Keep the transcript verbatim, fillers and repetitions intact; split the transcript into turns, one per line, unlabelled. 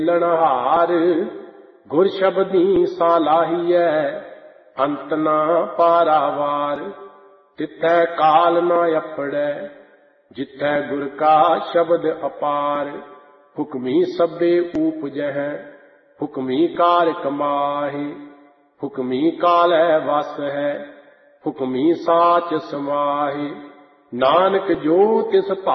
ਲਣਹਾਰ ਗੁਰ ਸ਼ਬਦੀ ਸਾਲਾਹੀਐ ਅੰਤ ਨਾ ਪਾਰਾਵਾਰ। ਤਿੱਥੈ ਕਾਲ ਨਾ ਅਪੜੈ ਜਿੱਥੈ ਗੁਰ ਕਾ ਸ਼ਬਦ ਅਪਾਰ। ਹੁਕਮੀ ਸਭੇ ਊਪਜਹਿ ਹੁਕਮੀ ਕਾਰ ਕਮਾਹਿ। ਹੁਕਮੀ ਕਾਲੈ ਵਸ ਹੈ ਹੁਕਮੀ ਸਾਚ ਸਮਾਹਿ। ਨਾਨਕ ਜੋ ਤਿਸ